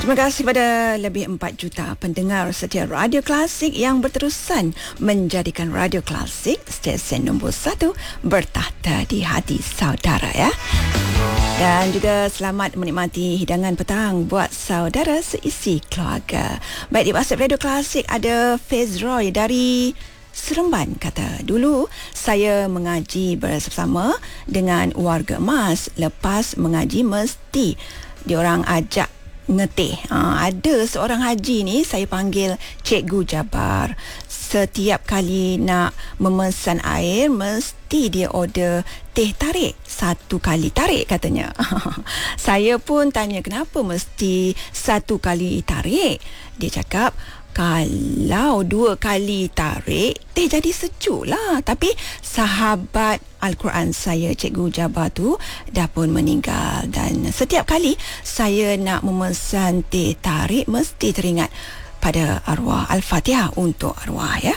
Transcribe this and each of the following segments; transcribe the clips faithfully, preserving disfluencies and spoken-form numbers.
Terima kasih kepada lebih empat juta pendengar setia Radio Klasik yang berterusan menjadikan Radio Klasik stesen nombor satu bertahta di hati saudara ya. Dan juga selamat menikmati hidangan petang buat saudara seisi keluarga. Baik, di WhatsApp Radio Klasik ada Fezroy dari Seremban kata, dulu saya mengaji bersama dengan warga emas. Lepas mengaji mesti diorang ajak ngeteh. Ha, ada seorang haji ni saya panggil Cikgu Jabar. Setiap kali nak memesan air mesti dia order teh tarik. Satu kali tarik katanya. Saya pun tanya kenapa mesti satu kali tarik. Dia cakap kalau dua kali tarik teh jadi sejuk lah. Tapi sahabat Al-Quran saya, Cikgu Jabar tu dah pun meninggal. Dan setiap kali saya nak memesan teh tarik mesti teringat pada arwah. Al-Fatihah untuk arwah ya.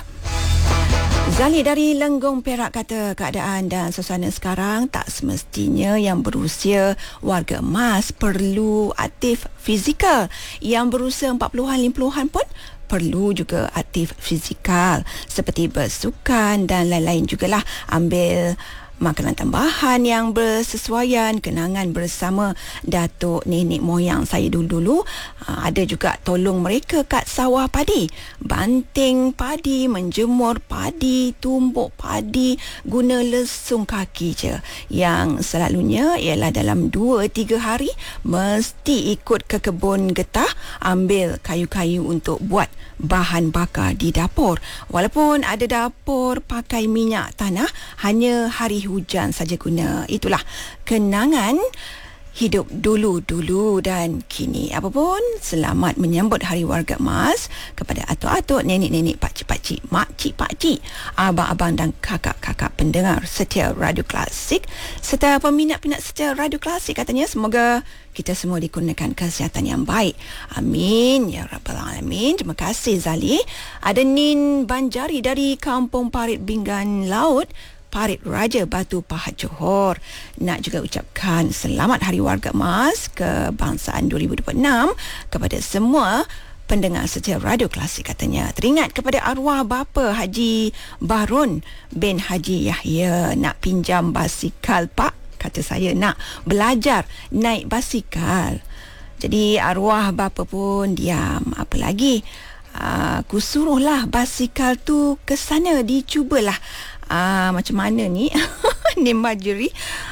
Zali dari Lenggong Perak kata keadaan dan suasana sekarang tak semestinya yang berusia warga emas perlu aktif fizikal. Yang berusia empat puluhan, lima puluhan pun perlu juga aktif fizikal seperti bersukan dan lain-lain jugalah. Ambil makanan tambahan yang bersesuaian, kenangan bersama datuk nenek moyang saya dulu-dulu. Ada juga tolong mereka kat sawah padi, banting padi, menjemur padi, tumbuk padi, guna lesung kaki je. Yang selalunya ialah dalam dua tiga hari mesti ikut ke kebun getah ambil kayu-kayu untuk buat bahan bakar di dapur. Walaupun ada dapur pakai minyak tanah, hanya hari hujan saja guna. Itulah kenangan hidup dulu-dulu dan kini. Apapun, selamat menyambut Hari Warga Emas kepada atuk-atuk, nenek-nenek, pakcik-pakcik, makcik-pakcik, abang-abang dan kakak-kakak pendengar setia Radio Klasik serta peminat-peminat setia Radio Klasik. Katanya semoga kita semua dikurniakan kesihatan yang baik. Amin ya rabbal alamin. Terima kasih Zali. Ada Nin Banjari dari Kampung Parit Binggan Laut, Parit Raja, Batu Pahat, Johor. Nak juga ucapkan selamat Hari Warga Emas Kebangsaan dua ribu dua puluh enam kepada semua pendengar setia Radio Klasik. Katanya teringat kepada arwah bapa Haji Bahrun bin Haji Yahya. Nak pinjam basikal pak, kata saya nak belajar naik basikal. Jadi arwah bapa pun diam. Apa lagi, aku suruhlah basikal tu ke sana, dicubalah. Ah, macam mana ni? Ni Marjorie.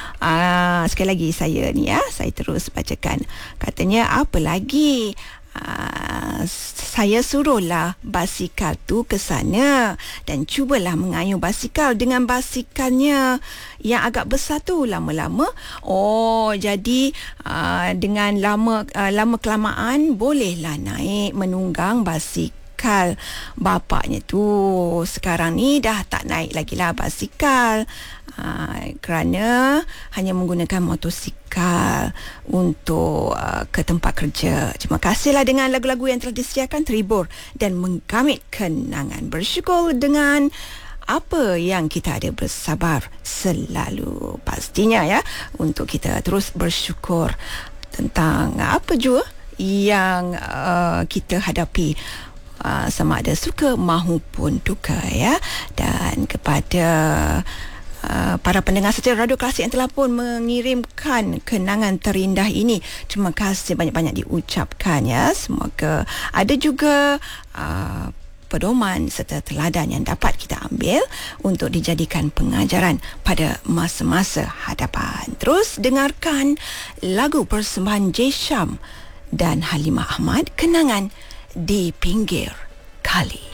Ah, sekali lagi saya ni ya, saya terus bacakan. Katanya apa lagi? Ah, saya suruhlah basikal tu ke sana dan cubalah mengayuh basikal dengan basikalnya yang agak besar tu lama-lama. Oh, jadi ah, dengan lama ah, lama kelamaan bolehlah naik menunggang basikal bapaknya tu. Sekarang ni dah tak naik lagi lah basikal uh, kerana hanya menggunakan motosikal untuk uh, ke tempat kerja. Terima kasihlah dengan lagu-lagu yang telah disediakan, terhibur dan menggamit kenangan. Bersyukur dengan apa yang kita ada, bersabar selalu pastinya ya, untuk kita terus bersyukur tentang apa jua yang uh, kita hadapi, Uh, sama ada suka mahupun duka ya. Dan kepada uh, para pendengar setia Radio Klasik yang telah pun mengirimkan kenangan terindah ini, terima kasih banyak-banyak diucapkan ya. Semoga ada juga uh, pedoman serta teladan yang dapat kita ambil untuk dijadikan pengajaran pada masa-masa hadapan. Terus dengarkan lagu persembahan J. Syam dan Halimah Ahmad, Kenangan di Pinggir Kali.